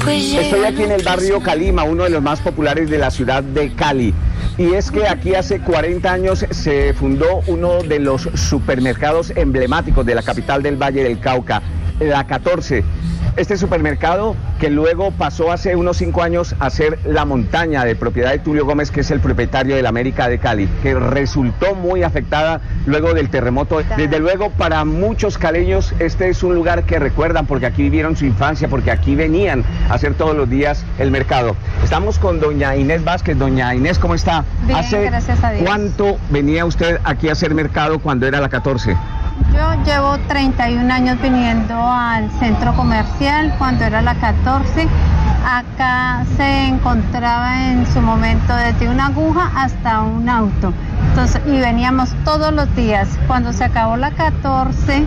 Estoy aquí en el barrio Calima, uno de los más populares de la ciudad de Cali. Y es que aquí hace 40 años se fundó uno de los supermercados emblemáticos de la capital del Valle del Cauca, la 14. Este supermercado que luego pasó hace unos 5 años a ser La Montaña, de propiedad de Tulio Gómez, que es el propietario de la América de Cali, que resultó muy afectada luego del terremoto. Desde luego, para muchos caleños este es un lugar que recuerdan porque aquí vivieron su infancia, porque aquí venían a hacer todos los días el mercado. Estamos con doña Inés Vázquez. Doña Inés, ¿cómo está? Bien, gracias a Dios. ¿Cuánto venía usted aquí a hacer mercado cuando era la 14? Yo llevo 31 años viniendo al centro comercial cuando era la 14. Acá se encontraba en su momento desde una aguja hasta un auto. Entonces, y veníamos todos los días. Cuando se acabó la 14,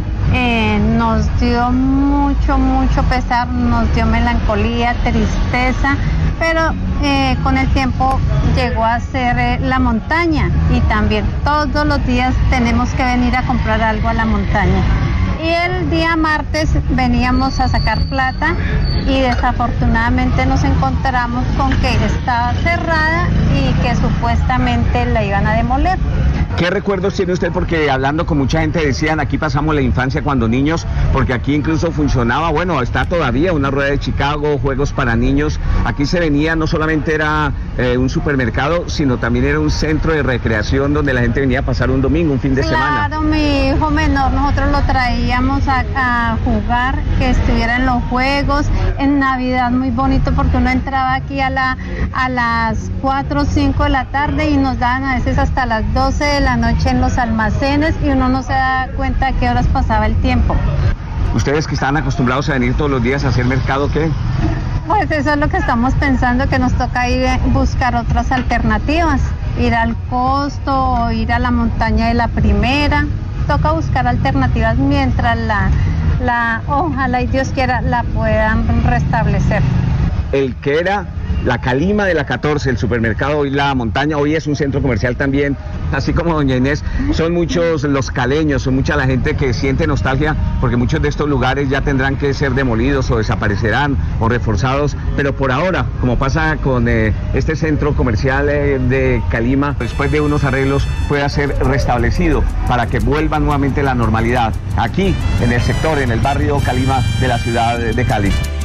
nos dio mucho pesar, nos dio melancolía, tristeza, pero con el tiempo llegó a ser La Montaña y también todos los días tenemos que venir a comprar algo a La Montaña. Y el día martes veníamos a sacar plata y desafortunadamente nos encontramos con que estaba cerrada y que supuestamente la iban a demoler. ¿Qué recuerdos tiene usted? Porque hablando con mucha gente decían, aquí pasamos la infancia cuando niños, porque aquí incluso funcionaba, bueno, está todavía una rueda de Chicago, juegos para niños. Aquí se venía, no solamente era un supermercado, sino también era un centro de recreación donde la gente venía a pasar un domingo, un fin de semana. Claro, mi hijo menor, nosotros lo traíamos a jugar, que estuviera en los juegos, en Navidad muy bonito porque uno entraba aquí a las 4 o 5 de la tarde y nos daban a veces hasta las 12 de la noche en los almacenes y uno no se da cuenta a qué horas pasaba el tiempo. ¿Ustedes que están acostumbrados a venir todos los días a hacer mercado, qué? Pues eso es lo que estamos pensando, que nos toca ir a buscar otras alternativas, ir al Costo o ir a La Montaña de la Primera. Toca buscar alternativas mientras ojalá y Dios quiera la puedan restablecer. El que era la Calima de la 14, el supermercado, hoy La Montaña, hoy es un centro comercial también, así como doña Inés, son muchos los caleños, son mucha la gente que siente nostalgia, porque muchos de estos lugares ya tendrán que ser demolidos o desaparecerán o reforzados, pero por ahora, como pasa con este centro comercial de Calima, después de unos arreglos pueda ser restablecido para que vuelva nuevamente la normalidad, aquí en el sector, en el barrio Calima de la ciudad de Cali.